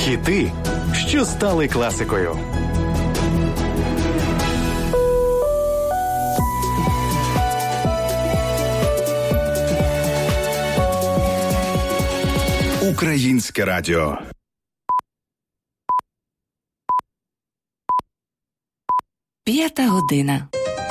Хіти, що стали класикою. Українське радіо. П'ята година.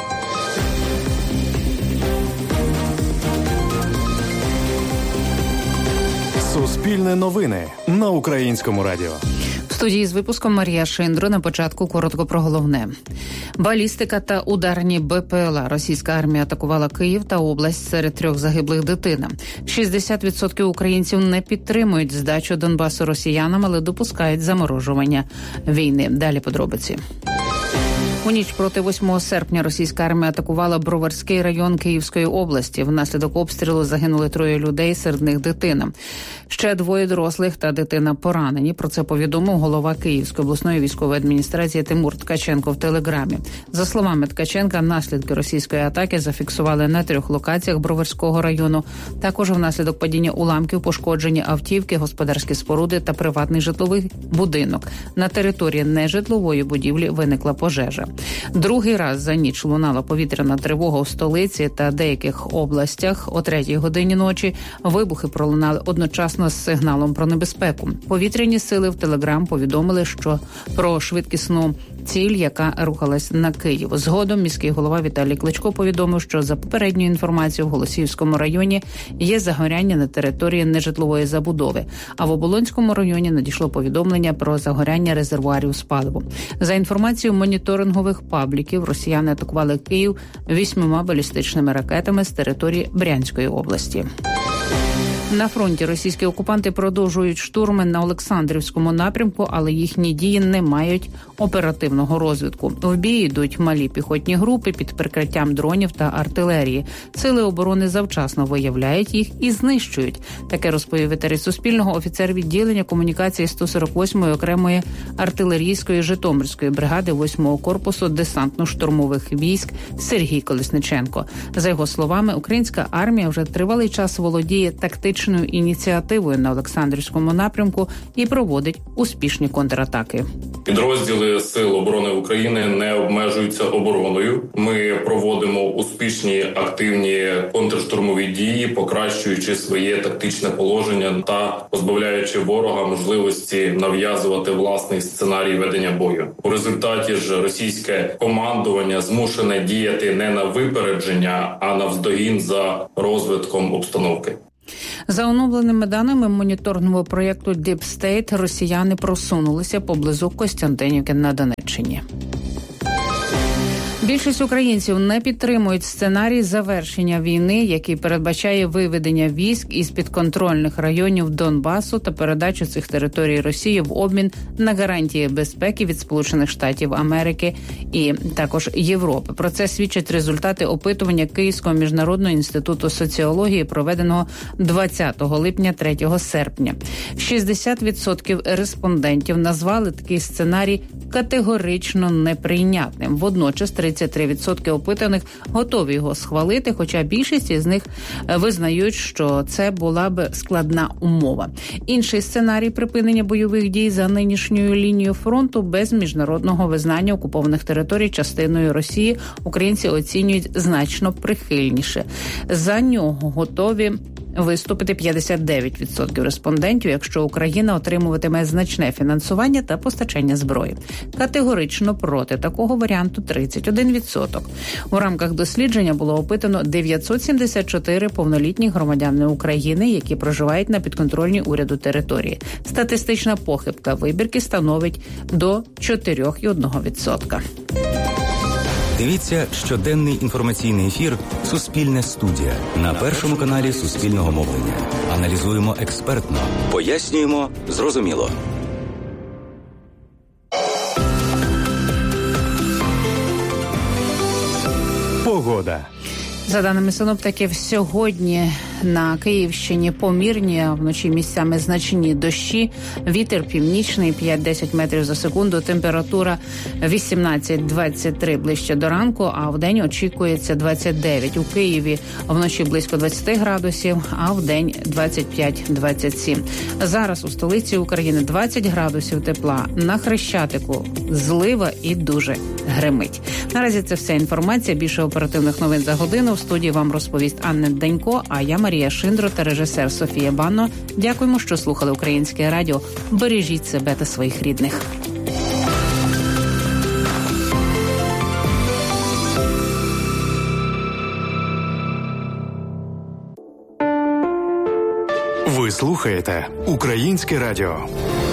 Суспільне новини на Українському радіо. В студії з випуском Марія Шиндро. На початку коротко про головне. Балістика та ударні БПЛА. Російська армія атакувала Київ та область, серед 3 загиблих дитина. 60% українців не підтримують здачу Донбасу росіянам, але допускають заморожування війни. Далі подробиці. У ніч проти 8 серпня російська армія атакувала Броварський район Київської області. Внаслідок обстрілу загинули 3 людей, серед них дитина. Ще 2 дорослих та дитина поранені. Про це повідомив голова Київської обласної військової адміністрації Тимур Ткаченко в Телеграмі. За словами Ткаченка, наслідки російської атаки зафіксували на 3 локаціях Броварського району. Також внаслідок падіння уламків пошкоджені автівки, господарські споруди та приватний житловий будинок. На території нежитлової будівлі виникла пожежа. Другий раз за ніч лунала повітряна тривога у столиці та деяких областях. О 3-й годині ночі вибухи пролунали одночасно з сигналом про небезпеку. Повітряні сили в Телеграм повідомили, що про швидкісну ціль, яка рухалась на Київ. Згодом міський голова Віталій Кличко повідомив, що за попередньою інформацією в Голосіївському районі є загоряння на території нежитлової забудови, а в Оболонському районі надійшло повідомлення про загоряння резервуарів з паливом. За інформацією моніторингових пабліків, росіяни атакували Київ 8 балістичними ракетами з території Брянської області. На фронті російські окупанти продовжують штурми на Олександрівському напрямку, але їхні дії не мають оперативного розвитку. В бій йдуть малі піхотні групи під прикриттям дронів та артилерії. Сили оборони завчасно виявляють їх і знищують. Таке розповів ветеран Суспільного офіцер відділення комунікації 148-ї окремої артилерійської Житомирської бригади 8-го корпусу десантно-штурмових військ Сергій Колесниченко. За його словами, українська армія вже тривалий час володіє тактичною ініціативою на Олександрівському напрямку і проводить успішні контратаки. Підрозділи Сил оборони України не обмежуються обороною. Ми проводимо успішні активні контрштурмові дії, покращуючи своє тактичне положення та позбавляючи ворога можливості нав'язувати власний сценарій ведення бою. У результаті ж російське командування змушене діяти не на випередження, а навздогін за розвитком обстановки. За оновленими даними моніторингового проєкту Deep State, росіяни просунулися поблизу Костянтинівки на Донеччині. Більшість українців не підтримують сценарій завершення війни, який передбачає виведення військ із підконтрольних районів Донбасу та передачу цих територій Росії в обмін на гарантії безпеки від Сполучених Штатів Америки і також Європи. Про це свідчать результати опитування Київського міжнародного інституту соціології, проведеного 20 липня 3 серпня. 60% респондентів назвали такий сценарій категорично неприйнятним. Водночас 33% опитаних готові його схвалити, хоча більшість із них визнають, що це була б складна умова. Інший сценарій припинення бойових дій за нинішньою лінією фронту без міжнародного визнання окупованих територій частиною Росії українці оцінюють значно прихильніше. За нього готові виступити 59% респондентів, якщо Україна отримуватиме значне фінансування та постачання зброї. Категорично проти такого варіанту 31%. У рамках дослідження було опитано 974 повнолітніх громадян України, які проживають на підконтрольній уряду території. Статистична похибка вибірки становить до 4,1%. Дивіться щоденний інформаційний ефір «Суспільне студія» на Першому каналі Суспільного мовлення. Аналізуємо експертно, пояснюємо зрозуміло. Погода. За даними синоптиків, сьогодні на Київщині помірні, вночі місцями значні дощі. Вітер північний 5-10 метрів за секунду. Температура 18-23 ближче до ранку, а вдень очікується 29. У Києві вночі близько 20 градусів, а вдень 25-27. Зараз у столиці України 20 градусів тепла. На Хрещатику злива і дуже гримить. Наразі це вся інформація. Більше оперативних новин за годину. В студії вам розповість Анна Денько, а я Марія Шиндро та режисер Софія Банно. Дякуємо, що слухали Українське радіо. Бережіть себе та своїх рідних. Ви слухаєте Українське радіо.